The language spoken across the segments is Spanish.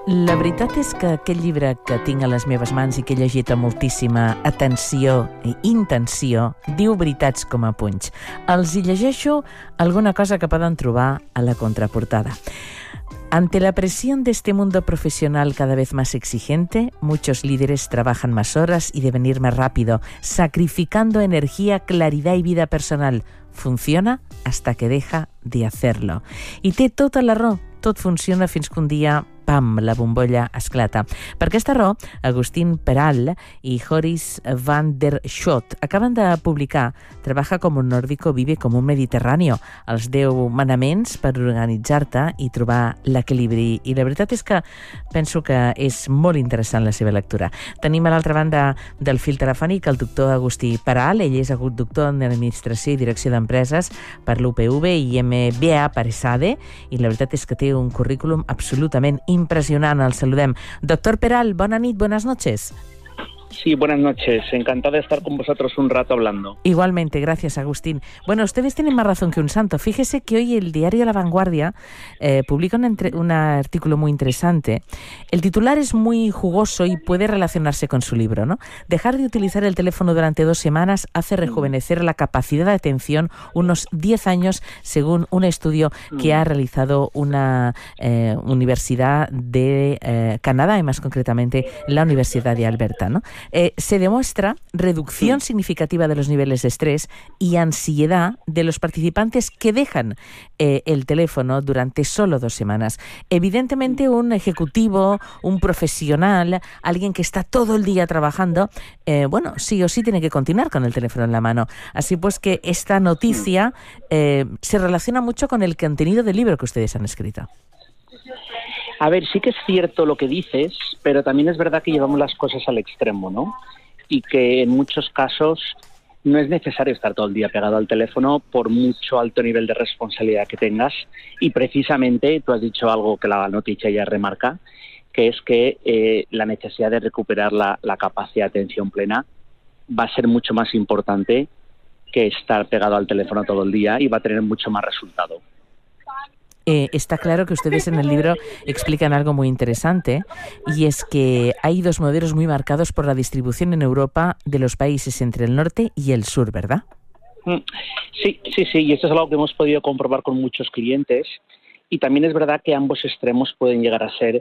La veritat és que aquest llibre que tinc a les meves mans i que he llegit amb moltíssima atenció i intenció diu Veritats com a punys. Els hi llegeixo alguna cosa que poden trobar a la contraportada. Ante la presión de este mundo profesional cada vez más exigente, muchos líderes trabajan más horas y deben ir más rápido, sacrificando energía, claridad y vida personal. Funciona hasta que deja de hacerlo. I té tota la raó. Tot funciona fins que un dia, pam, la bombolla esclata. Per aquesta raó, Agustín Peral i Joris van der Schot acaben de publicar Trabaja como un nórdico, vive como un mediterráneo, els 10 manaments per organitzar-te i trobar l'equilibri. I la veritat és que penso que és molt interessant la seva lectura. Tenim a l'altra banda del fil telefònic el doctor Agustí Peral. Ell és doctor en Administració i Direcció d'Empreses per l'UPV i MBA per ESADE, i la veritat és que té un currículum absolutament impresionant. El saludem. Doctor Peral, bona nit, buenas noches. Sí, buenas noches. Encantado de estar con vosotros un rato hablando. Igualmente, gracias, Agustín. Bueno, ustedes tienen más razón que un santo. Fíjese que hoy el diario La Vanguardia publica un artículo muy interesante. El titular es muy jugoso y puede relacionarse con su libro, ¿no? Dejar de utilizar el teléfono durante 2 semanas hace rejuvenecer la capacidad de atención unos 10 años, según un estudio que ha realizado una universidad de Canadá, y más concretamente la Universidad de Alberta, ¿no? Se demuestra reducción significativa de los niveles de estrés y ansiedad de los participantes que dejan el teléfono durante solo 2 semanas. Evidentemente, un ejecutivo, un profesional, alguien que está todo el día trabajando, bueno, sí o sí tiene que continuar con el teléfono en la mano. Así pues que esta noticia se relaciona mucho con el contenido del libro que ustedes han escrito. A ver, sí que es cierto lo que dices, pero también es verdad que llevamos las cosas al extremo, ¿no? Y que en muchos casos no es necesario estar todo el día pegado al teléfono por mucho alto nivel de responsabilidad que tengas. Y precisamente tú has dicho algo que la noticia ya remarca, que es que la necesidad de recuperar la capacidad de atención plena va a ser mucho más importante que estar pegado al teléfono todo el día, y va a tener mucho más resultado. Está claro que ustedes en el libro explican algo muy interesante, y es que hay 2 modelos muy marcados por la distribución en Europa de los países entre el norte y el sur, ¿verdad? Sí, y esto es algo que hemos podido comprobar con muchos clientes, y también es verdad que ambos extremos pueden llegar a ser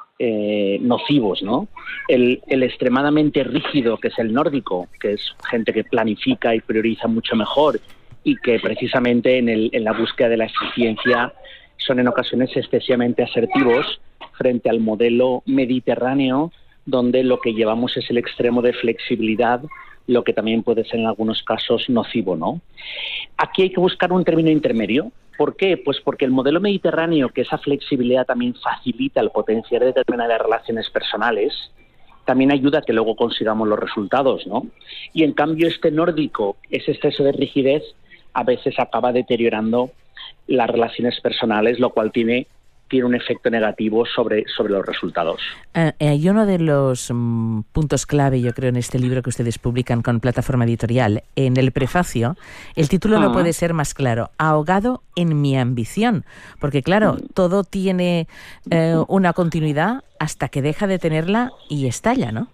nocivos, ¿no? El extremadamente rígido, que es el nórdico, que es gente que planifica y prioriza mucho mejor, y que precisamente en la búsqueda de la eficiencia son en ocasiones excesivamente asertivos, frente al modelo mediterráneo, donde lo que llevamos es el extremo de flexibilidad, lo que también puede ser en algunos casos nocivo, ¿no? Aquí hay que buscar un término intermedio. ¿Por qué? Pues porque el modelo mediterráneo, que esa flexibilidad también facilita el potenciar determinadas relaciones personales, también ayuda a que luego consigamos los resultados, ¿no? Y en cambio este nórdico, ese exceso de rigidez, a veces acaba deteriorando las relaciones personales, lo cual tiene un efecto negativo sobre los resultados. Hay uno de los puntos clave, yo creo, en este libro que ustedes publican con Plataforma Editorial. En el prefacio, el título no puede ser más claro: Ahogado en mi ambición. Porque, claro, todo tiene una continuidad hasta que deja de tenerla y estalla, ¿no?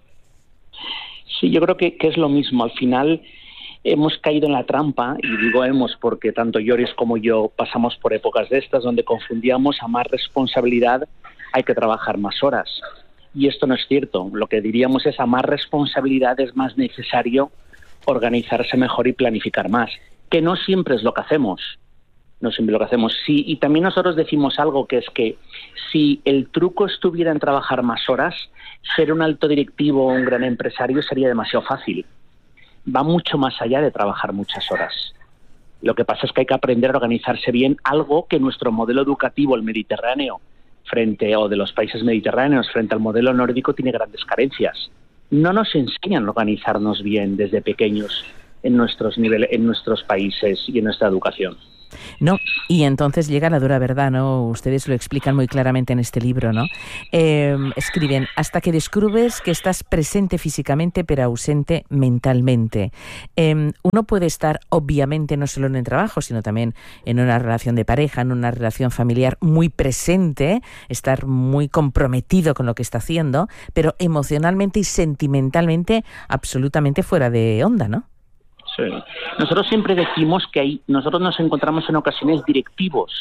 Sí, yo creo que es lo mismo. Al final hemos caído en la trampa, y digo hemos porque tanto Joris como yo pasamos por épocas de estas donde confundíamos a más responsabilidad hay que trabajar más horas. Y esto no es cierto. Lo que diríamos es a más responsabilidad es más necesario organizarse mejor y planificar más, que no siempre es lo que hacemos. No siempre lo que hacemos. Sí, y también nosotros decimos algo, que es que si el truco estuviera en trabajar más horas, ser un alto directivo o un gran empresario sería demasiado fácil. Va mucho más allá de trabajar muchas horas. Lo que pasa es que hay que aprender a organizarse bien, algo que nuestro modelo educativo, el mediterráneo, o de los países mediterráneos, frente al modelo nórdico, tiene grandes carencias. No nos enseñan a organizarnos bien desde pequeños en nuestros países y en nuestra educación. No, y entonces llega la dura verdad, ¿no? Ustedes lo explican muy claramente en este libro, ¿no? Escriben, hasta que descubres que estás presente físicamente pero ausente mentalmente. Uno puede estar, obviamente, no solo en el trabajo, sino también en una relación de pareja, en una relación familiar, muy presente, estar muy comprometido con lo que está haciendo, pero emocionalmente y sentimentalmente absolutamente fuera de onda, ¿no? Sí. Nosotros siempre decimos que nosotros nos encontramos en ocasiones directivas,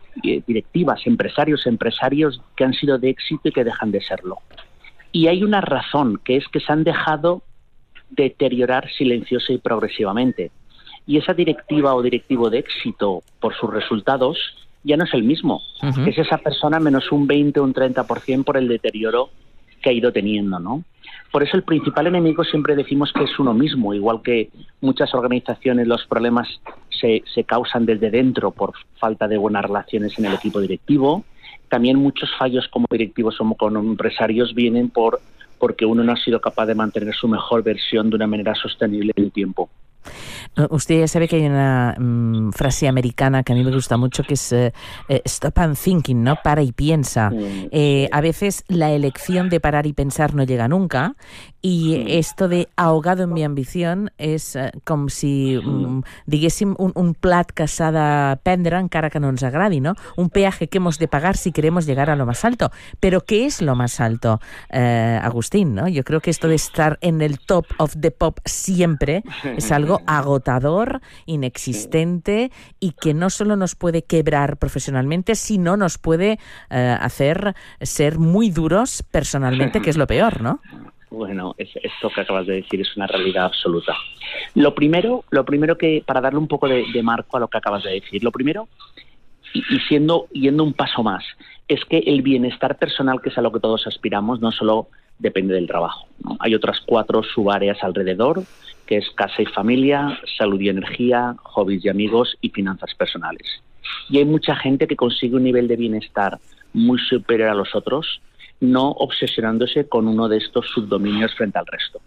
empresarios que han sido de éxito y que dejan de serlo. Y hay una razón, que es que se han dejado deteriorar silenciosa y progresivamente. Y esa directiva o directivo de éxito por sus resultados ya no es el mismo. Uh-huh. Es esa persona menos un 20 o un 30% por el deterioro que ha ido teniendo, ¿no? Por eso el principal enemigo siempre decimos que es uno mismo, igual que muchas organizaciones los problemas se causan desde dentro por falta de buenas relaciones en el equipo directivo. También muchos fallos como directivos o como empresarios vienen porque uno no ha sido capaz de mantener su mejor versión de una manera sostenible en el tiempo. Usted ya sabe que hay una frase americana que a mí me gusta mucho, que es stop and thinking, ¿no? Para y piensa. A veces la elección de parar y pensar no llega nunca, y esto de ahogado en mi ambición és com si diguéssim un plat que s'ha de prendre encara que no ens agradi, ¿no? Un peaje que hemos de pagar si queremos llegar a lo más alto. Pero ¿qué es lo más alto, Agustín, ¿no? Yo creo que esto de estar en el top of the pop siempre es algo agotador, inexistente, y que no solo nos puede quebrar profesionalmente, sino nos puede hacer ser muy duros personalmente, que es lo peor, ¿no? Bueno, esto que acabas de decir es una realidad absoluta. Lo primero que, para darle un poco de marco a lo que acabas de decir, lo primero, y yendo un paso más, es que el bienestar personal, que es a lo que todos aspiramos, no solo depende del trabajo, ¿no? Hay otras 4 subáreas alrededor, que es casa y familia, salud y energía, hobbies y amigos y finanzas personales. Y hay mucha gente que consigue un nivel de bienestar muy superior a los otros, no obsesionándose con uno de estos subdominios frente al resto.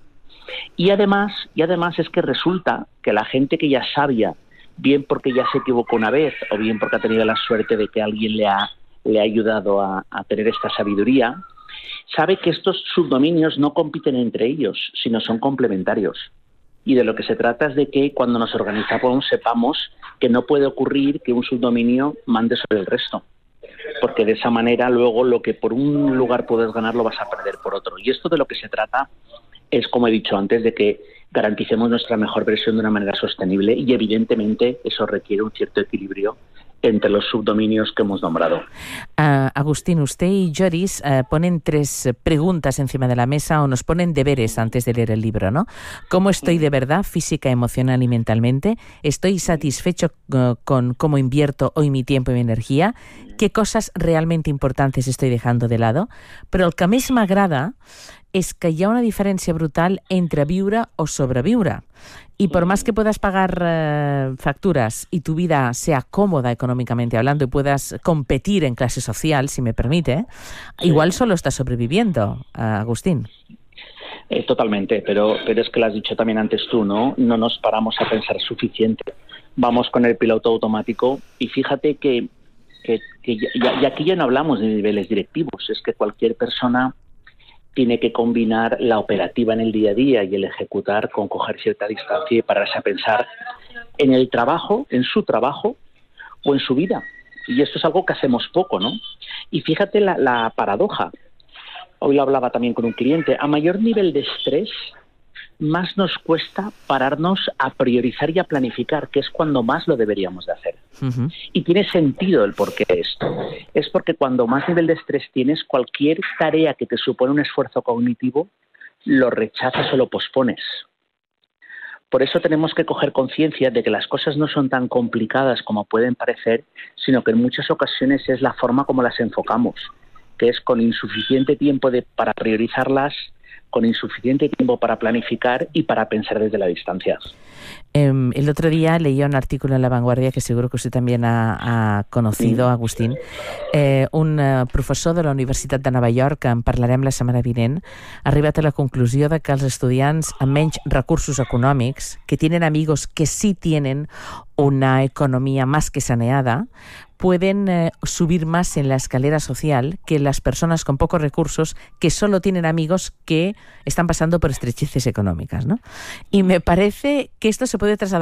Y además es que resulta que la gente que ya es sabia, bien porque ya se equivocó una vez o bien porque ha tenido la suerte de que alguien le ha ayudado a tener esta sabiduría, sabe que estos subdominios no compiten entre ellos, sino son complementarios. Y de lo que se trata es de que cuando nos organizamos sepamos que no puede ocurrir que un subdominio mande sobre el resto, porque de esa manera luego lo que por un lugar puedes ganar lo vas a perder por otro. Y esto de lo que se trata es, como he dicho antes, de que garanticemos nuestra mejor versión de una manera sostenible, y evidentemente eso requiere un cierto equilibrio entre los subdominios que hemos nombrado. Agustín, usted y Joris ponen 3 preguntas encima de la mesa, o nos ponen deberes antes de leer el libro, ¿no? ¿Cómo estoy de verdad, física, emocional y mentalmente? ¿Estoy satisfecho con cómo invierto hoy mi tiempo y mi energia? ¿Qué cosas realmente importantes estoy dejando de lado? Però el que més m'agrada és que hi ha una diferència brutal entre viure o sobreviure. Y por más que puedas pagar facturas y tu vida sea cómoda económicamente hablando y puedas competir en clase social, si me permite, igual solo estás sobreviviendo, Agustín. Totalmente, pero es que lo has dicho también antes tú, ¿no? No nos paramos a pensar suficiente. Vamos con el piloto automático, y fíjate que aquí ya no hablamos de niveles directivos, es que cualquier persona tiene que combinar la operativa en el día a día y el ejecutar con coger cierta distancia y pararse a pensar en el trabajo, en su trabajo o en su vida. Y esto es algo que hacemos poco, ¿no? Y fíjate la paradoja. Hoy lo hablaba también con un cliente. A mayor nivel de estrés, más nos cuesta pararnos a priorizar y a planificar, que es cuando más lo deberíamos de hacer. Uh-huh. Y tiene sentido el porqué de esto. Es porque cuando más nivel de estrés tienes, cualquier tarea que te supone un esfuerzo cognitivo, lo rechazas o lo pospones. Por eso tenemos que coger conciencia de que las cosas no son tan complicadas como pueden parecer, sino que en muchas ocasiones es la forma como las enfocamos, que es con insuficiente tiempo para priorizarlas, con insuficiente tiempo para planificar y para pensar desde la distancia. El otro día leía un artículo en La Vanguardia que seguro que usted también ha conocido, Agustín. Un professor de la Universitat de Nova York, que en parlarem la setmana vinent, ha arribat a la conclusió de que els estudiants amb menys recursos econòmics, que tienen amigos que sí tienen una economía más que saneada, pueden subir más en la escalera social que las personas con pocos recursos que solo tienen amigos que están pasando por estrecheces económicas, ¿no? Y me parece que esto se puede trasladar